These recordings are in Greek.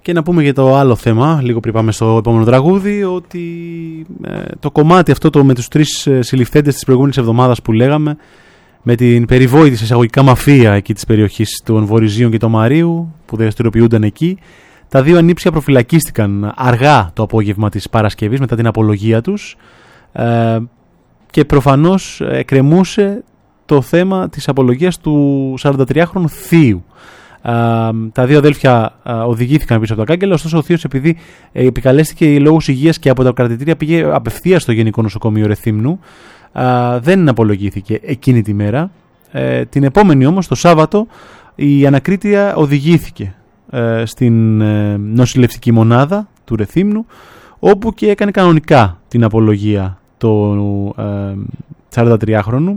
Και να πούμε για το άλλο θέμα, λίγο πριν πάμε στο επόμενο τραγούδι, ότι το κομμάτι αυτό με τους 3 συλληφθέντες της προηγούμενης εβδομάδας που λέγαμε, με την περιβόητη εισαγωγικά μαφία εκεί της περιοχής των Βορειζίων και του Μαρίου που δραστηριοποιούνταν εκεί, τα 2 ανήψια προφυλακίστηκαν αργά το απόγευμα της Παρασκευής μετά την απολογία τους και προφανώς εκκρεμούσε το θέμα της απολογίας του 43χρονου θείου. Τα 2 αδέλφια οδηγήθηκαν πίσω από τα κάγκελα, ωστόσο ο θείος, επειδή επικαλέστηκε λόγους υγείας και από τα κρατητήρια, πήγε απευθείας στο Γενικό Νοσοκομείο Ρεθύμνου. Δεν απολογήθηκε εκείνη τη μέρα. Την επόμενη όμως, το Σάββατο, η ανακρίτρια οδηγήθηκε στην νοσηλευτική μονάδα του Ρεθύμνου, όπου και έκανε κανονικά την απολογία του 43χρονου.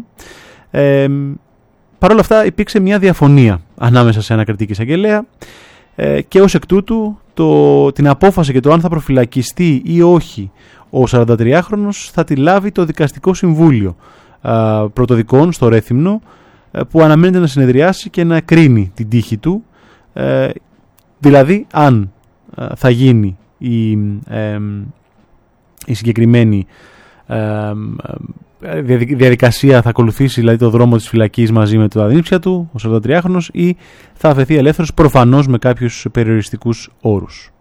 Παρ' όλα αυτά υπήρξε μια διαφωνία ανάμεσα σε ανακριτή και εισαγγελέα και ως εκ τούτου την απόφαση για το αν θα προφυλακιστεί ή όχι ο 43χρονος θα τη λάβει το Δικαστικό Συμβούλιο Πρωτοδικών στο Ρέθυμνο, που αναμένεται να συνεδριάσει και να κρίνει την τύχη του, δηλαδή αν θα γίνει η συγκεκριμένη διαδικασία, θα ακολουθήσει δηλαδή το δρόμο της φυλακής μαζί με τα αδύνυψια του, ο 43χρονος, ή θα αφαιθεί ελεύθερος, προφανώς με κάποιους περιοριστικούς όρους.